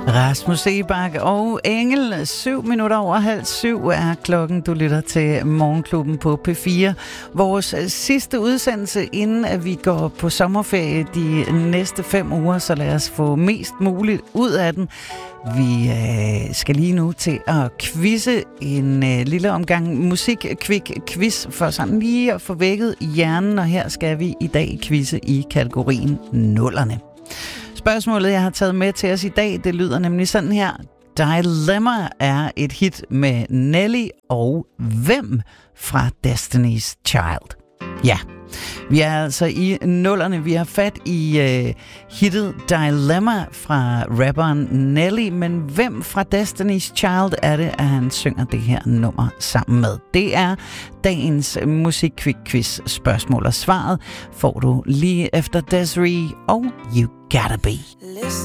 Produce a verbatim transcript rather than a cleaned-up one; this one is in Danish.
Rasmus Seebach og Engel. Syv minutter over halv syv er klokken. Du lytter til Morgenklubben på P fire. Vores sidste udsendelse, inden at vi går på sommerferie de næste fem uger, så lad os få mest muligt ud af den. Vi øh, skal lige nu til at quizze en øh, lille omgang musik-kvik-quiz for sådan lige at få vækket hjernen, og her skal vi i dag quizze i kategorien nullerne. Spørgsmålet, jeg har taget med til os i dag, det lyder nemlig sådan her. Dilemma er et hit med Nelly og hvem fra Destiny's Child? Ja, vi er altså i nullerne. Vi har fat i øh, hittet Dilemma fra rapperen Nelly, men hvem fra Destiny's Child er det, at han synger det her nummer sammen med? Det er dagens musik-quiz spørgsmål, og svaret får du lige efter Desiree og You Gotta Be.